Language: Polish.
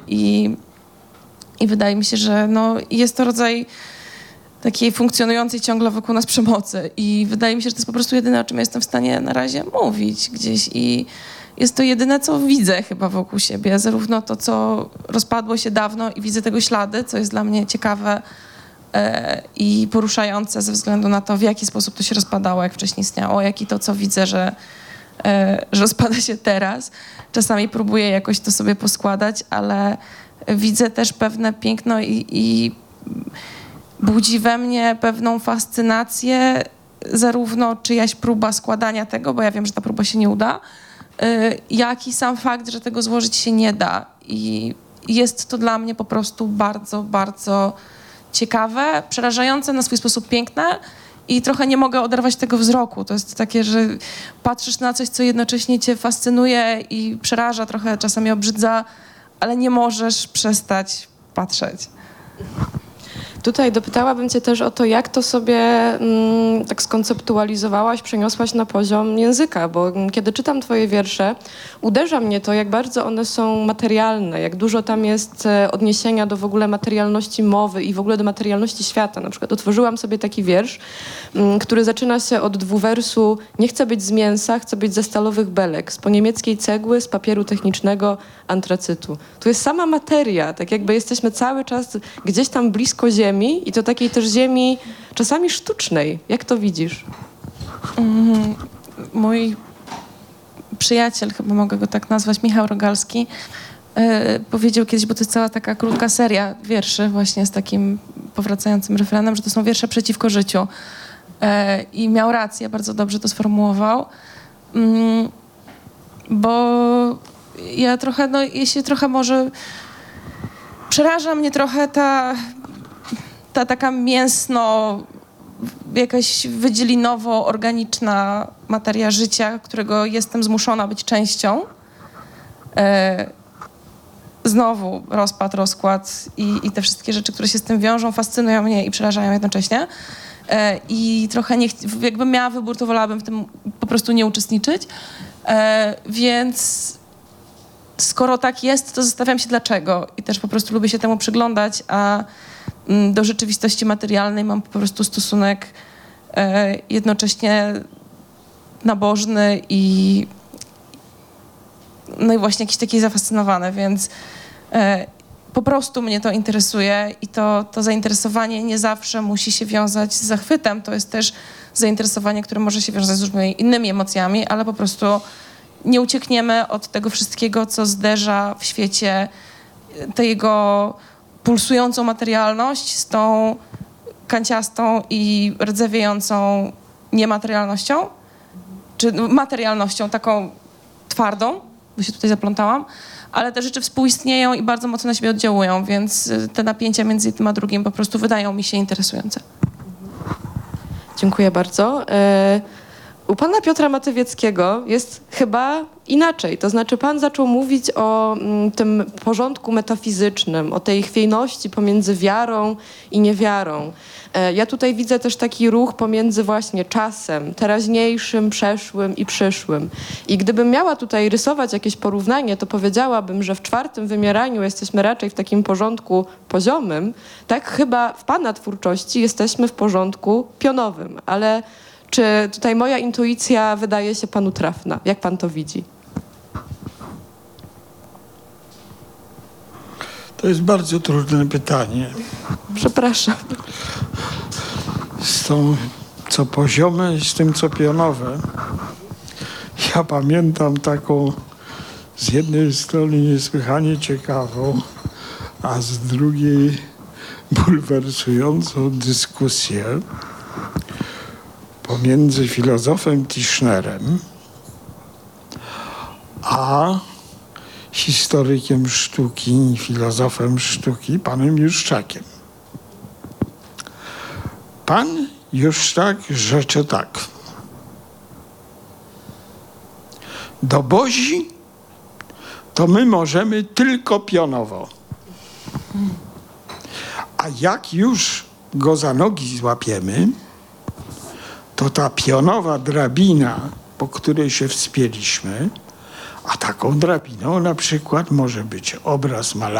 I wydaje mi się, że no, jest to rodzaj takiej funkcjonującej ciągle wokół nas przemocy. I wydaje mi się, że to jest po prostu jedyne, o czym jestem w stanie na razie mówić gdzieś. I jest to jedyne, co widzę chyba wokół siebie. Zarówno to, co rozpadło się dawno i widzę tego ślady, co jest dla mnie ciekawe i poruszające ze względu na to, w jaki sposób to się rozpadało, jak wcześniej istniało, jak i to, co widzę, że rozpada się teraz. Czasami próbuję jakoś to sobie poskładać, ale widzę też pewne piękno i budzi we mnie pewną fascynację, zarówno czyjaś próba składania tego, bo ja wiem, że ta próba się nie uda, jak i sam fakt, że tego złożyć się nie da. I jest to dla mnie po prostu bardzo, bardzo ciekawe, przerażające, na swój sposób piękne i trochę nie mogę oderwać tego wzroku. To jest takie, że patrzysz na coś, co jednocześnie cię fascynuje i przeraża, trochę czasami obrzydza, ale nie możesz przestać patrzeć. Tutaj dopytałabym cię też o to, jak to sobie tak skonceptualizowałaś, przeniosłaś na poziom języka, bo kiedy czytam twoje wiersze, uderza mnie to, jak bardzo one są materialne, jak dużo tam jest odniesienia do w ogóle materialności mowy i w ogóle do materialności świata. Na przykład otworzyłam sobie taki wiersz, który zaczyna się od dwuwersu: nie chcę być z mięsa, chcę być ze stalowych belek, z poniemieckiej cegły, z papieru technicznego, antracytu. Tu jest sama materia, tak jakby jesteśmy cały czas gdzieś tam blisko ziemi i to takiej też ziemi czasami sztucznej. Jak to widzisz? Mój przyjaciel, chyba mogę go tak nazwać, Michał Rogalski, powiedział kiedyś, bo to jest cała taka krótka seria wierszy właśnie z takim powracającym refrenem, że to są wiersze przeciwko życiu. I miał rację, bardzo dobrze to sformułował, bo ja trochę, no jeśli trochę może przeraża mnie trochę ta taka mięsno, jakaś wydzielinowo-organiczna materia życia, którego jestem zmuszona być częścią. Znowu rozpad, rozkład i te wszystkie rzeczy, które się z tym wiążą, fascynują mnie i przerażają jednocześnie. I trochę jakbym miała wybór, to wolałabym w tym po prostu nie uczestniczyć. Więc skoro tak jest, to zastanawiam się dlaczego. I też po prostu lubię się temu przyglądać, a do rzeczywistości materialnej mam po prostu stosunek jednocześnie nabożny no i właśnie jakiś taki zafascynowany, więc po prostu mnie to interesuje i to zainteresowanie nie zawsze musi się wiązać z zachwytem. To jest też zainteresowanie, które może się wiązać z różnymi innymi emocjami, ale po prostu nie uciekniemy od tego wszystkiego, co zderza w świecie tę jego pulsującą materialność z tą kanciastą i rdzewiejącą niematerialnością, czy materialnością taką twardą, bo się tutaj zaplątałam, ale te rzeczy współistnieją i bardzo mocno na siebie oddziałują, więc te napięcia między jednym a drugim po prostu wydają mi się interesujące. Dziękuję bardzo. U pana Piotra Matywieckiego jest chyba inaczej. To znaczy pan zaczął mówić o tym porządku metafizycznym, o tej chwiejności pomiędzy wiarą i niewiarą. Ja tutaj widzę też taki ruch pomiędzy właśnie czasem, teraźniejszym, przeszłym i przyszłym. I gdybym miała tutaj rysować jakieś porównanie, to powiedziałabym, że w czwartym wymieraniu jesteśmy raczej w takim porządku poziomym. Tak chyba w pana twórczości jesteśmy w porządku pionowym. Ale czy tutaj moja intuicja wydaje się panu trafna? Jak pan to widzi? To jest bardzo trudne pytanie. Przepraszam. Z tą, co poziome i z tym, co pionowe. Ja pamiętam taką z jednej strony niesłychanie ciekawą, a z drugiej bulwersującą dyskusję pomiędzy filozofem Tischnerem a historykiem sztuki, filozofem sztuki, panem Juszczakiem. Pan Juszczak rzecze tak. Do Bozi to my możemy tylko pionowo. A jak już go za nogi złapiemy, to ta pionowa drabina, po której się wspięliśmy, a taką drabiną na przykład może być obraz malarza,